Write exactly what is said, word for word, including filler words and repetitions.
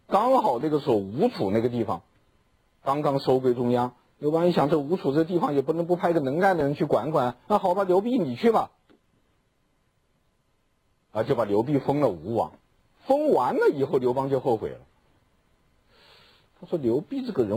刚好那个时候吴楚那个地方刚刚收归中央，刘邦一想，这吴楚这地方也不能不派个能干的人去管管，那好吧，刘濞你去吧，啊，就把刘濞封了吴王。封完了以后，刘邦就后悔了，他说刘濞这个人